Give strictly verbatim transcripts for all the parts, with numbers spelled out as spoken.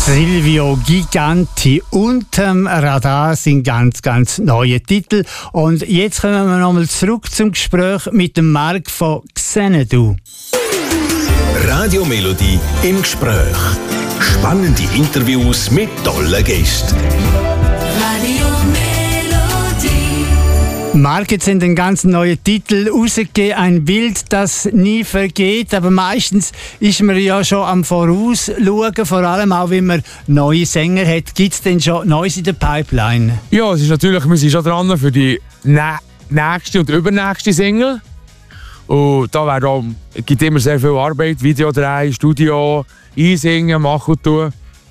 Silvio Giganti unterm Radar sind ganz, ganz neue Titel. Und jetzt kommen wir nochmal zurück zum Gespräch mit dem Marc von Xanadu. Radio Melodie im Gespräch. Spannende Interviews mit tollen Gästen. Radio Melodie. Marc, jetzt sind einen ganz neuen Titel rausgegeben. Ein Bild, das nie vergeht. Aber meistens ist man ja schon am Vorausschauen, vor allem auch, wenn man neue Sänger hat. Gibt es denn schon Neues in der Pipeline? Ja, es ist natürlich, wir sind schon dran für die nächste und übernächste Single. Und da auch, gibt immer sehr viel Arbeit, Video drehen, Studio, einsingen, machen und tun.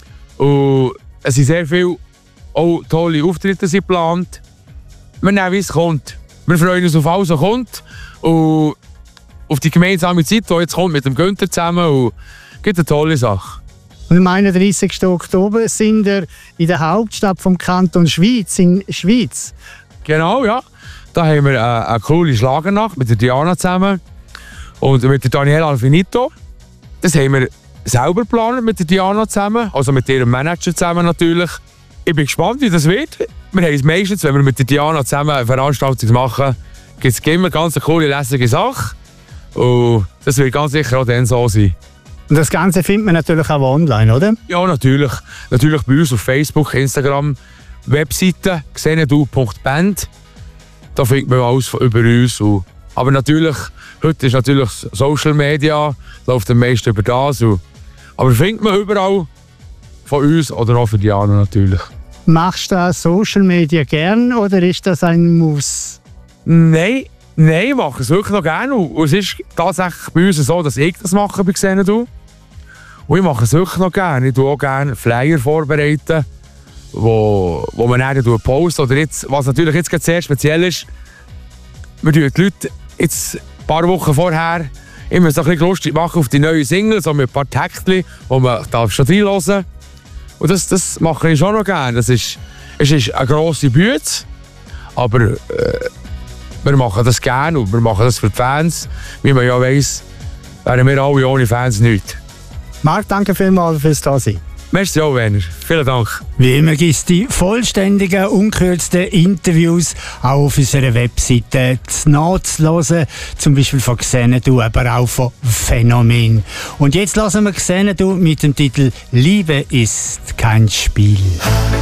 Und es sind sehr viele auch tolle Auftritte geplant. Wir nehmen, wie es kommt. Wir freuen uns auf alles, was kommt. Und auf die gemeinsame Zeit, die jetzt kommt mit dem Günther zusammen. Und es gibt eine tolle Sache. Und am einunddreißigsten Oktober sind wir in der Hauptstadt vom Kanton Schwyz, in Schwyz. Genau, ja. Da haben wir eine, eine coole Schlagernacht mit der Diana zusammen und mit der Daniela Alfinito. Das haben wir selber geplant mit der Diana zusammen, also mit ihrem Manager zusammen natürlich. Ich bin gespannt, wie das wird. Wir haben es meistens, wenn wir mit der Diana zusammen eine Veranstaltung machen, gibt es immer ganz eine coole, lässige Sache. Und das wird ganz sicher auch dann so sein. Und das Ganze findet man natürlich auch online, oder? Ja, natürlich. Natürlich bei uns auf Facebook, Instagram, Webseite xanadu punkt band. Da findet man alles über uns. Und, aber natürlich, heute ist natürlich Social Media, läuft am meisten über das. Und, aber findet man überall von uns oder auch für Diana natürlich. Machst du da Social Media gern oder ist das ein Muss? Nein, nein, ich mache es wirklich noch gerne. Und es ist tatsächlich bei uns so, dass ich das mache bei Xanadu. Und ich mache es wirklich noch gerne. Ich tue auch gerne Flyer vorbereiten, wo, wo man dann posten. Oder jetzt, was natürlich jetzt sehr speziell ist, wir tun die Leute jetzt ein paar Wochen vorher immer so ein bisschen lustig machen auf die neue Single, so mit ein paar Textchen, wo man darf schon reinhören darf. Und das, das mache ich schon noch gerne. Das ist, es ist eine grosse Bühne, aber äh, wir machen das gerne und wir machen das für die Fans. Wie man ja weiss, wären wir alle ohne Fans nichts. Marc, danke vielmals fürs Dasein. Merci auch, Werner. Vielen Dank. Wie immer gibt es die vollständigen, unkürzten Interviews auch auf unserer Webseite nachzuhören. Zum Beispiel von Xanadu, aber auch von Phänomen. Und jetzt hören wir Xanadu mit dem Titel «Liebe ist kein Spiel».